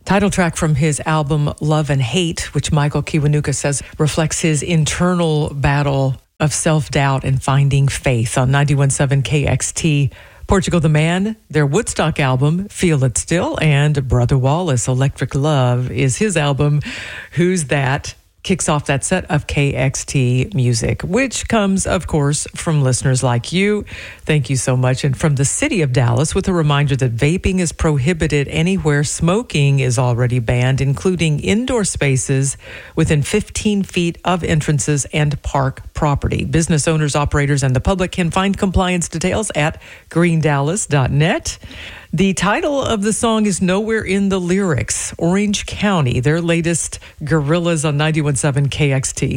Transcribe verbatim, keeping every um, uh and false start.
Title track from his album Love and Hate, which Michael Kiwanuka says reflects his internal battle of self-doubt and finding faith on ninety-one point seven K X T. Portugal the Man, their Woodstock album, Feel It Still, and Brother Wallace, Electric Love, is his album, Who's That? Kicks off that set of K X T music, which comes, of course, from listeners like you. Thank you so much. And from the city of Dallas, with a reminder that vaping is prohibited anywhere smoking is already banned, including indoor spaces within fifteen feet of entrances and park property. Business owners, operators, and the public can find compliance details at green dallas dot net. The title of the song is nowhere in the lyrics. Orange County, their latest Gorillas on ninety-one point seven K X T.